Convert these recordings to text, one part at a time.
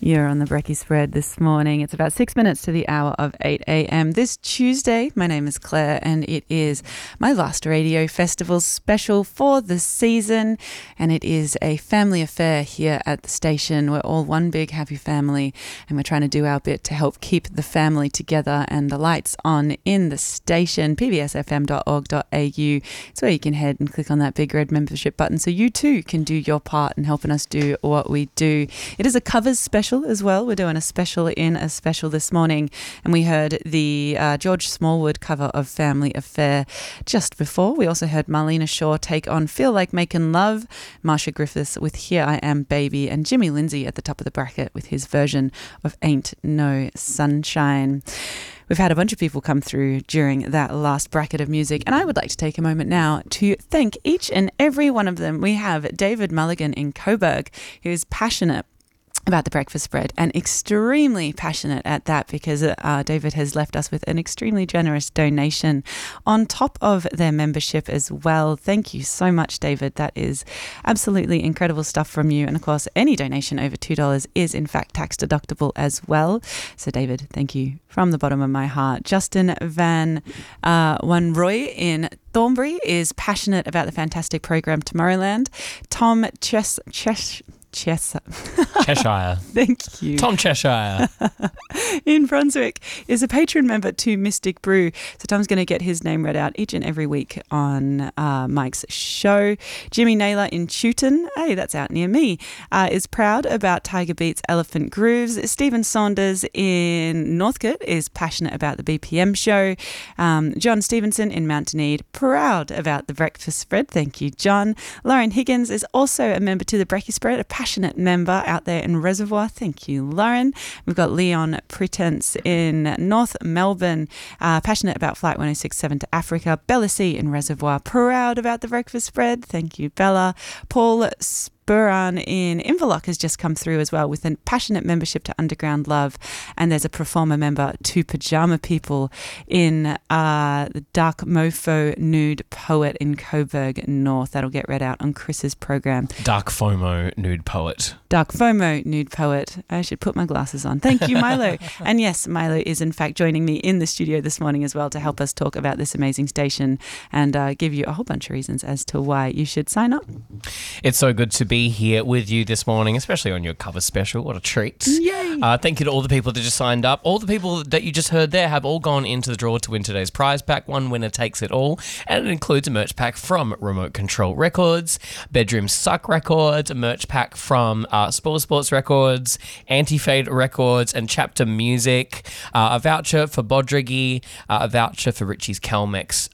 You're on the Brekkie Spread this morning. It's about 6 minutes to the hour of 8 a.m. This Tuesday, my name is Claire, and it is my last radio festival special for the season. And it is a family affair here at the station. We're all one big happy family, and we're trying to do our bit to help keep the family together and the lights on in the station. pbsfm.org.au. It's where you can head and click on that big red membership button so you too can do your part in helping us do what we do. It is a covers special as well. We're doing a special in a special this morning, and we heard the George Smallwood cover of Family Affair just before. We also heard Marlena Shaw take on Feel Like Making Love, Marsha Griffiths with Here I Am Baby, and Jimmy Lindsay at the top of the bracket with his version of Ain't No Sunshine. We've had a bunch of people come through during that last bracket of music, and I would like to take a moment now to thank each and every one of them. We have David Mulligan in Coburg, who is passionate about the breakfast spread, and extremely passionate at that, because David has left us with an extremely generous donation on top of their membership as well. Thank you so much, David. That is absolutely incredible stuff from you. And of course, any donation over $2 is in fact tax deductible as well. So David, thank you from the bottom of my heart. Justin Van Wanroy in Thornbury is passionate about the fantastic program Tomorrowland. Tom Cheshire. Thank you. Tom Cheshire. In Brunswick is a patron member to Mystic Brew. So Tom's going to get his name read out each and every week on Mike's show. Jimmy Naylor in Chewton, hey, that's out near me, is proud about Tiger Beat's Elephant Grooves. Stephen Saunders in Northcote is passionate about the BPM show. John Stevenson in Mountainede, proud about the breakfast spread. Thank you, John. Lauren Higgins is also a member to the Brekkie Spread, a passionate member out there in Reservoir. Thank you, Lauren. We've got Leon Pretense in North Melbourne, passionate about Flight 1067 to Africa. Bella C in Reservoir, proud about the breakfast spread. Thank you, Bella. Paul Buran in Inverloch has just come through as well with a passionate membership to Underground Love, and there's a performer member to Pajama People in the Dark Mofo Nude Poet in Coburg North. That'll get read out on Chris's program. Dark FOMO Nude Poet. Dark FOMO Nude Poet. I should put my glasses on. Thank you, Milo. And yes, Milo is in fact joining me in the studio this morning as well to help us talk about this amazing station and give you a whole bunch of reasons as to why you should sign up. It's so good to be here with you this morning, especially on your cover special. What a treat. Yay! Thank you to all the people that just signed up. All the people that you just heard there have all gone into the draw to win today's prize pack. One winner takes it all, and it includes a merch pack from Remote Control Records, Bedroom Suck Records, a merch pack from Sports Records, Anti-Fade Records, and Chapter Music, a voucher for Bodrigi, a voucher for Richie's Calmex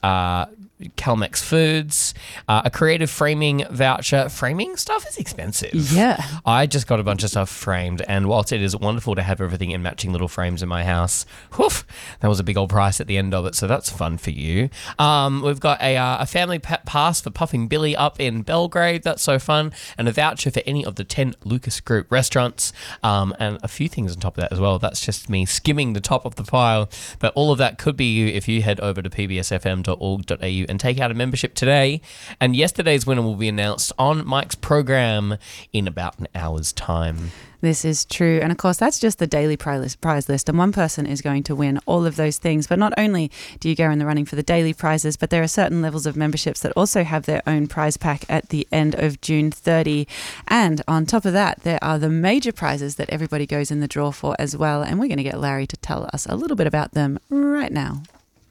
Foods, a creative framing voucher. Framing stuff is expensive. Yeah. I just got a bunch of stuff framed, and whilst it is wonderful to have everything in matching little frames in my house, that was a big old price at the end of it, so that's fun for you. We've got a family pass for Puffing Billy up in Belgrade. That's so fun. And a voucher for any of the 10 Lucas Group restaurants, and a few things on top of that as well. That's just me skimming the top of the pile, but all of that could be you if you head over to pbsfm.org.au and take out a membership today. And yesterday's winner will be announced on Mike's program in about an hour's time. This is true. And of course, that's just the daily prize list. And one person is going to win all of those things. But not only do you go in the running for the daily prizes, but there are certain levels of memberships that also have their own prize pack at the end of June 30. And on top of that, there are the major prizes that everybody goes in the draw for as well. And we're going to get Larry to tell us a little bit about them right now.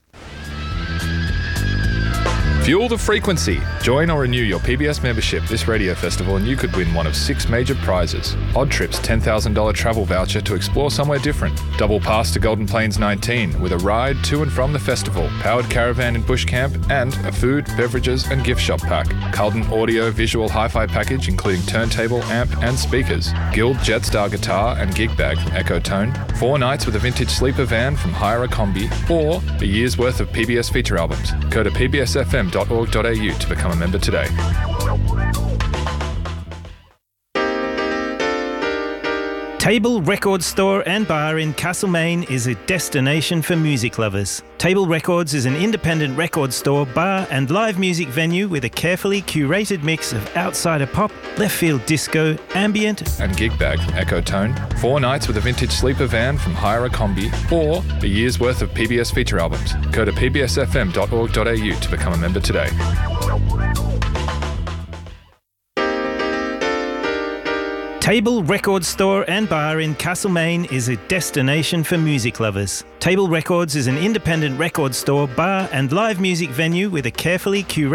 Fuel the frequency. Join or renew your PBS membership this radio festival and you could win one of 6 major prizes. Odd Trip's $10,000 travel voucher to explore somewhere different. Double pass to Golden Plains 19 with a ride to and from the festival, powered caravan in bush camp, and a food, beverages and gift shop pack. Carlton audio visual hi-fi package including turntable, amp and speakers. Guild Jetstar guitar and gig bag from Ecotone. 4 nights with a vintage sleeper van from Hire a Combi, or a year's worth of PBS feature albums. Go to pbsfm.org.au to become a member today. Table Record Store and Bar in Castlemaine is a destination for music lovers. Table Records is an independent record store, bar and live music venue with a carefully curated mix of outsider pop, left-field disco, ambient and gig bag, Echo Tone, 4 nights with a vintage sleeper van from Hire a Combi, or a year's worth of PBS feature albums. Go to pbsfm.org.au to become a member today. Table Record Store and Bar in Castlemaine is a destination for music lovers. Table Records is an independent record store, bar and live music venue with a carefully curated